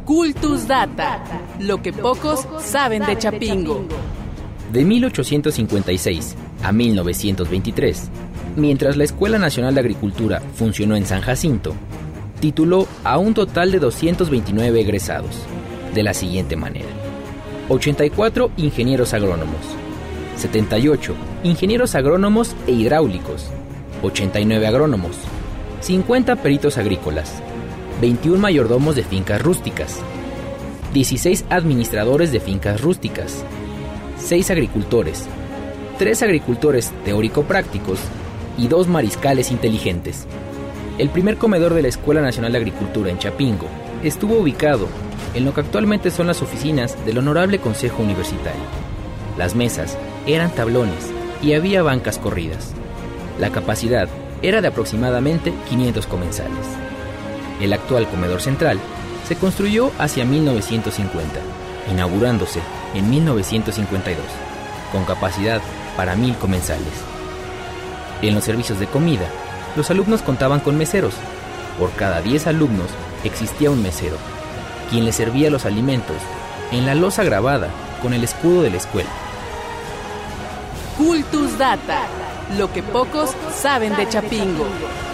Cultus Data, lo que pocos saben de Chapingo. De 1856 a 1923, mientras la Escuela Nacional de Agricultura funcionó en San Jacinto, tituló a un total de 229 egresados, de la siguiente manera: 84 ingenieros agrónomos, 78 ingenieros agrónomos e hidráulicos, 89 agrónomos, 50 peritos agrícolas, 21 mayordomos de fincas rústicas, 16 administradores de fincas rústicas, 6 agricultores, 3 agricultores teórico-prácticos y 2 mariscales inteligentes. El primer comedor de la Escuela Nacional de Agricultura en Chapingo estuvo ubicado en lo que actualmente son las oficinas del Honorable Consejo Universitario. Las mesas eran tablones y había bancas corridas. La capacidad era de aproximadamente 500 comensales. El actual comedor central se construyó hacia 1950, inaugurándose en 1952, con capacidad para 1,000 comensales. En los servicios de comida, los alumnos contaban con meseros. Por cada 10 alumnos existía un mesero, quien les servía los alimentos en la losa grabada con el escudo de la escuela. Cultus Data, lo que pocos saben de Chapingo.